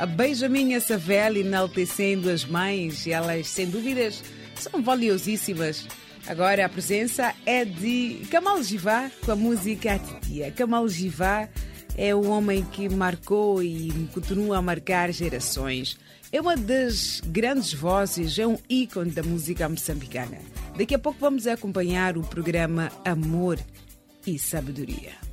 A Benjamin Savel enaltecendo as mães, e elas, sem dúvidas, são valiosíssimas. Agora a presença é de Kamal Givá com a música A Titia. Kamal Givá é um homem que marcou e continua a marcar gerações. É uma das grandes vozes, é um ícone da música moçambicana. Daqui a pouco vamos acompanhar o programa Amor e Sabedoria.